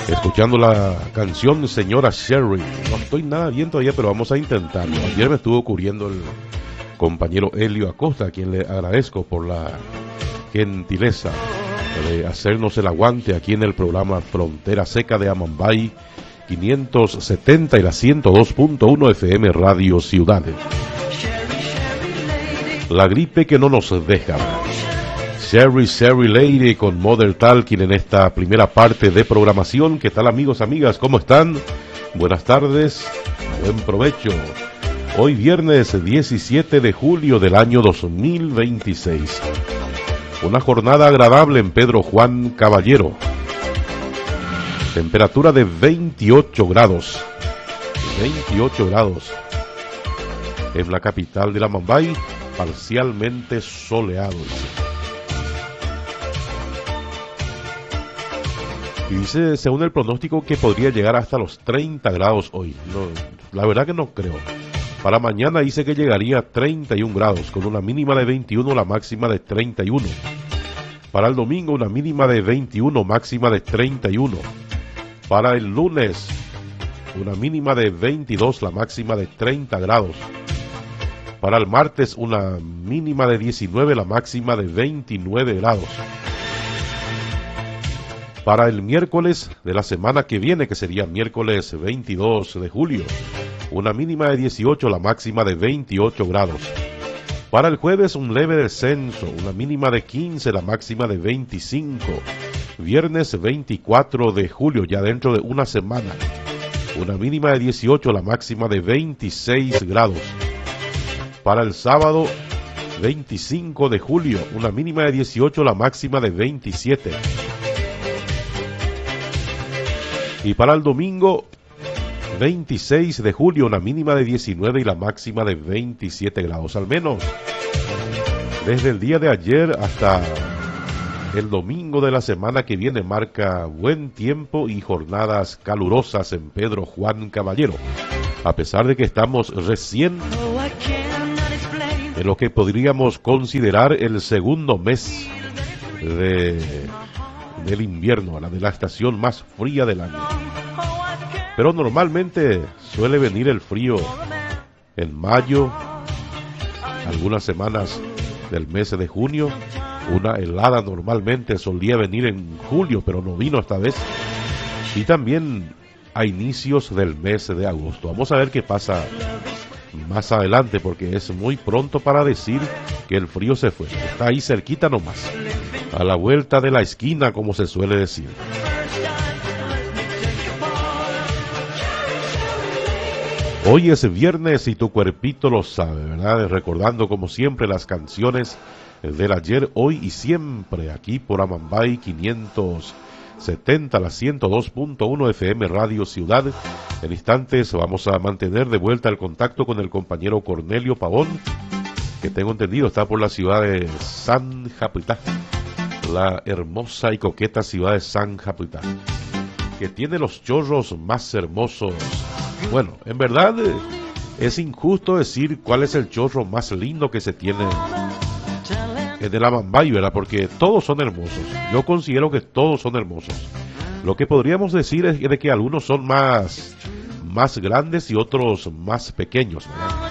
Escuchando la canción Señora Sherry. No estoy nada bien todavía, pero vamos a intentarlo. Ayer me estuvo cubriendo el compañero Helio Acosta, a quien le agradezco por la gentileza de hacernos el aguante aquí en el programa Frontera Seca de Amambay 570 y la 102.1 FM Radio Ciudades. La gripe que no nos deja. Sherry Lady con Mother Talking en esta primera parte de programación. ¿Qué tal, amigos, amigas? ¿Cómo están? Buenas tardes, buen provecho. Hoy viernes 17 de julio del año 2026. Una jornada agradable en Pedro Juan Caballero. Temperatura de 28 grados. 28 grados. En la capital de Amambay, parcialmente soleado. Y dice, según el pronóstico, que podría llegar hasta los 30 grados hoy. No, la verdad que no creo. Para mañana dice que llegaría a 31 grados, con una mínima de 21, la máxima de 31. Para el domingo, una mínima de 21, máxima de 31. Para el lunes, una mínima de 22, la máxima de 30 grados. Para el martes, una mínima de 19, la máxima de 29 grados. Para el miércoles de la semana que viene, que sería miércoles 22 de julio, una mínima de 18, la máxima de 28 grados. Para el jueves, un leve descenso, una mínima de 15, la máxima de 25. Viernes 24 de julio, ya dentro de una semana, una mínima de 18, la máxima de 26 grados. Para el sábado 25 de julio, una mínima de 18, la máxima de 27. Y para el domingo 26 de julio, una mínima de 19 y la máxima de 27 grados. Al menos desde el día de ayer hasta el domingo de la semana que viene marca buen tiempo y jornadas calurosas en Pedro Juan Caballero. A pesar de que estamos recién en lo que podríamos considerar el segundo mes del invierno, de la estación más fría del año. Pero normalmente suele venir el frío en mayo, algunas semanas del mes de junio. Una helada normalmente solía venir en julio, pero no vino esta vez. Y también a inicios del mes de agosto. Vamos a ver qué pasa más adelante, porque es muy pronto para decir que el frío se fue. Está ahí cerquita nomás, a la vuelta de la esquina, como se suele decir. Hoy es viernes y tu cuerpito lo sabe, ¿verdad? Recordando como siempre las canciones del ayer, hoy y siempre, aquí por Amambay 570, la 102.1 FM Radio Ciudad. En instantes vamos a mantener de vuelta el contacto con el compañero Cornelio Pavón, que tengo entendido está por la ciudad de San Japitá, la hermosa y coqueta ciudad de San Japitá, que tiene los chorros más hermosos. Bueno, en verdad es injusto decir cuál es el chorro más lindo que se tiene en el Amambay, ¿verdad? Porque todos son hermosos. Yo considero que todos son hermosos. Lo que podríamos decir es de que algunos son más grandes y otros más pequeños, ¿verdad?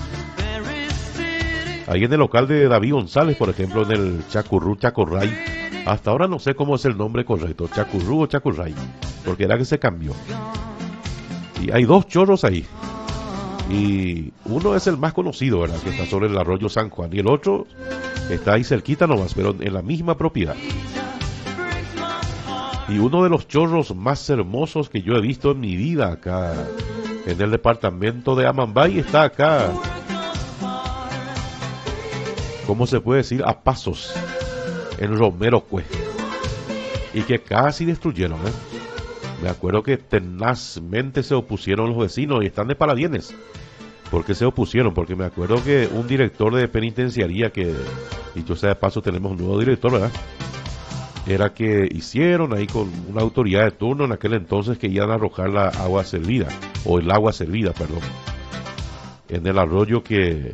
Ahí en el local de David González, por ejemplo, en el Chacurrú Chacorray, hasta ahora no sé cómo es el nombre correcto, Chacurrú o Chacorray, porque era que se cambió. Y hay dos chorros ahí. Y uno es el más conocido, ¿verdad? Que está sobre el arroyo San Juan. Y el otro está ahí cerquita nomás, pero en la misma propiedad. Y uno de los chorros más hermosos que yo he visto en mi vida acá en el departamento de Amambay está acá, ¿cómo se puede decir? A pasos, en Romero Cue. Y que casi destruyeron, ¿eh? Me acuerdo que tenazmente se opusieron los vecinos y están de parabienes. ¿Por qué se opusieron? Porque me acuerdo que un director de penitenciaría, que dicho sea de paso tenemos un nuevo director, ¿verdad? Era que hicieron ahí con una autoridad de turno en aquel entonces que iban a arrojar la agua servida, o el agua servida, perdón, en el arroyo que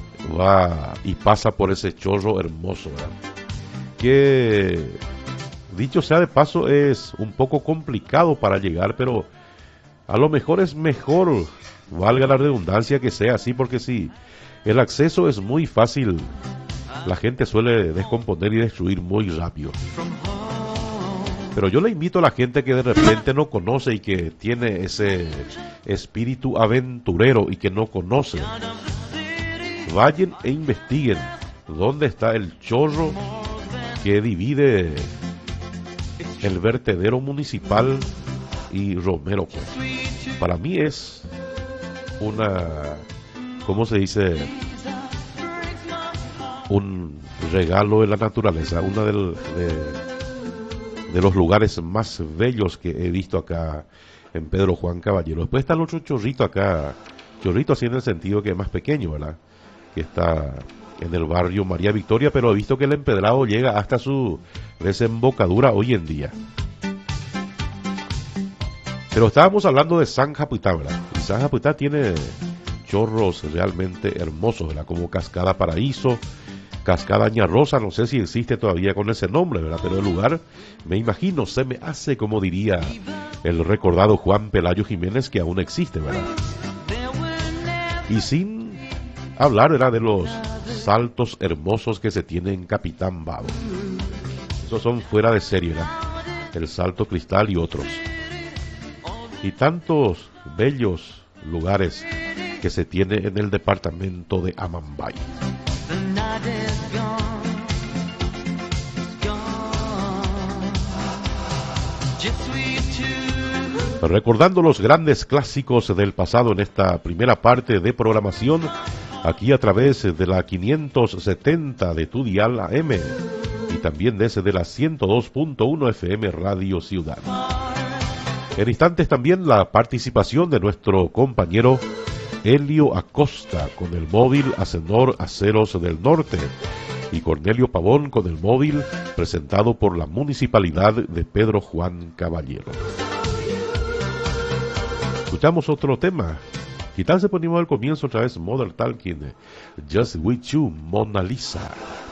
va y pasa por ese chorro hermoso, ¿verdad? Que dicho sea de paso, es un poco complicado para llegar, pero a lo mejor es mejor, valga la redundancia, que sea así, porque si el acceso es muy fácil, la gente suele descomponer y destruir muy rápido. Pero yo le invito a la gente que de repente no conoce y que tiene ese espíritu aventurero y que no conoce, vayan e investiguen dónde está el chorro que divide el vertedero municipal y Romero. Para mí es una, ¿cómo se dice? Un regalo de la naturaleza, uno de los lugares más bellos que he visto acá en Pedro Juan Caballero. Después está el otro chorrito acá, chorrito así en el sentido que es más pequeño, ¿verdad? Que está en el barrio María Victoria, pero he visto que el empedrado llega hasta su desembocadura hoy en día. Pero estábamos hablando de San Japuitá, ¿verdad? Y San Japuitá tiene chorros realmente hermosos, ¿verdad? Como Cascada Paraíso, Cascada Añarrosa, no sé si existe todavía con ese nombre, ¿verdad? Pero el lugar, me imagino, se me hace, como diría el recordado Juan Pelayo Jiménez, que aún existe, ¿verdad? Y sin hablar, ¿verdad?, de los saltos hermosos que se tienen en Capitán Bado. Esos son fuera de serie, ¿verdad? El Salto Cristal y otros. Y tantos bellos lugares que se tiene en el departamento de Amambay. Recordando los grandes clásicos del pasado en esta primera parte de programación, aquí a través de la 570 de tu dial AM y también desde la 102.1 FM Radio Ciudad. En instantes también la participación de nuestro compañero Elio Acosta con el móvil Acenor Aceros del Norte y Cornelio Pavón con el móvil presentado por la Municipalidad de Pedro Juan Caballero. Escuchamos otro tema. Quizás se ponemos al comienzo otra vez Modern Talking, Just With You, Mona Lisa.